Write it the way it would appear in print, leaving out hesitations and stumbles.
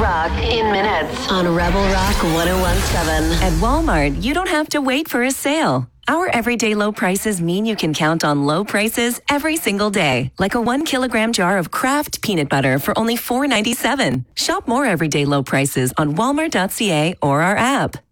Rock in minutes on Rebel Rock 101.7. At Walmart, you don't have to wait for a sale. Our everyday low prices mean you can count on low prices every single day. Like a 1 kilogram jar of Kraft peanut butter for only $4.97. Shop more everyday low prices on walmart.ca or our app.